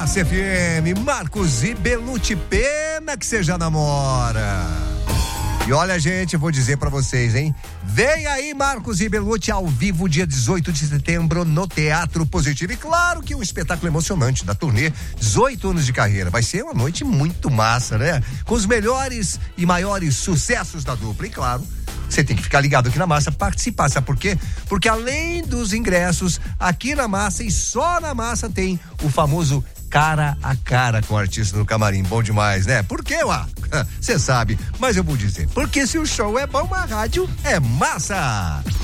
Massa FM, Marcos e Belucci, pena que você já namora. E olha, gente, eu vou dizer pra vocês, hein? Vem aí Marcos e Belucci ao vivo dia 18 de setembro no Teatro Positivo. E claro que um espetáculo emocionante da turnê 18 anos de carreira. Vai ser uma noite muito massa, né? Com os melhores e maiores sucessos da dupla. E claro, você tem que ficar ligado aqui na Massa, participar, sabe por quê? Porque além dos ingressos, aqui na Massa e só na Massa tem o famoso cara a cara com o artista no camarim. Bom demais, né? Por quê, você sabe, mas eu vou dizer. Porque se o show é bom, a rádio é massa!